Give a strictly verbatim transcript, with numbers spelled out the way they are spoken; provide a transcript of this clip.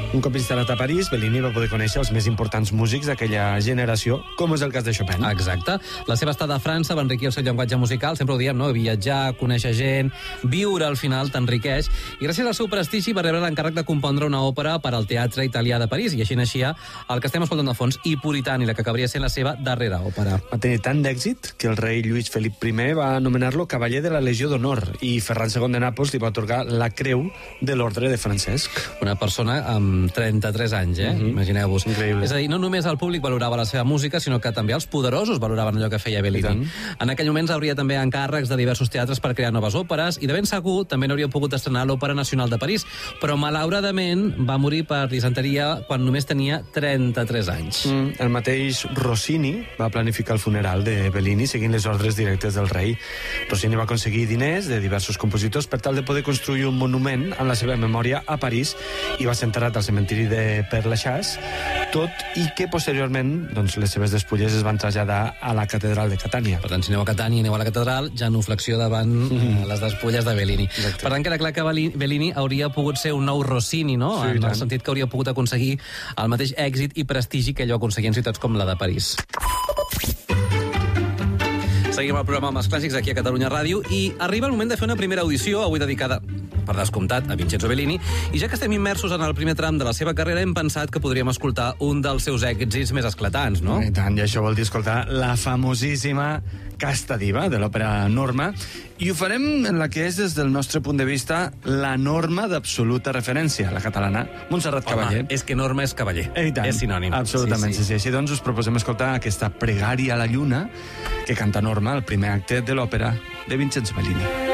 Un cop instal·lat a París, Bellini va poder conèixer els més importants músics d'aquella generació, com és el cas de Chopin. Exacte. La seva estada a França va enriquir el seu llenguatge musical, sempre ho diem, no? Viatjar, conèixer gent, viure al final t'enriqueix, i gràcies al seu prestigi va rebre l'encàrrec de compondre una òpera per al Teatre Italià de París, i així naixia el que estem escoltant de fons, I Puritani, la que acabaria sent la seva darrera òpera. Va tenir tant d'èxit que el rei Lluís Felip I va anomenar-lo cavaller de la Legió d'Honor, i Ferran segon de Nàpols li va atorgar la Creu de l'Ordre de Francesc. Una persona amb trenta-tres anys, eh? Uh-huh. Imagineu-vos. Increïble. És a dir, no només el públic valorava la seva música, sinó que també els poderosos valoraven allò que feia Bellini. En aquell moment hauria també encàrrecs de diversos teatres per crear noves òperes, i de ben segur també n'hauria pogut estrenar l'Òpera Nacional de París, però malauradament va morir per disenteria quan només tenia trenta-tres anys. Mm, el mateix Rossini va planificar el funeral de Bellini seguint les ordres directes del rei. Rossini va aconseguir diners de diversos compositors per tal de poder construir un monument en la seva memòria a París, i va ser enterrat al cementiri de Père Lachaise, tot i que posteriorment doncs, les seves despulles es van traslladar a la catedral de Catània. Per tant, si aneu a Catània i aneu a la catedral, genuflexió davant mm-hmm. les despulles de Bellini. Exacte. Per tant, queda clar que Bellini hauria pogut ser un nou Rossini, no? Sí, en el sentit que hauria pogut aconseguir el mateix èxit i prestigi que ell va aconseguir en ciutats com la de París. Seguim el programa amb els clàssics aquí a Catalunya Ràdio, i arriba el moment de fer una primera audició, avui dedicada, per descomptat, a Vincenzo Bellini, i ja que estem immersos en el primer tram de la seva carrera, hem pensat que podríem escoltar un dels seus èxits més esclatants, no? I tant, i això vol dir escoltar la famosíssima Casta Diva, de l'òpera Norma, i ho farem en la que és, des del nostre punt de vista, la norma d'absoluta referència, la catalana Montserrat Cavaller. Home, és que Norma és cavaller. I tant, és sinònim. Absolutament, sí, sí. sí, sí. Així doncs us proposem escoltar aquesta Pregària a la lluna que canta Norma, el primer acte de l'òpera de Vincenzo Bellini.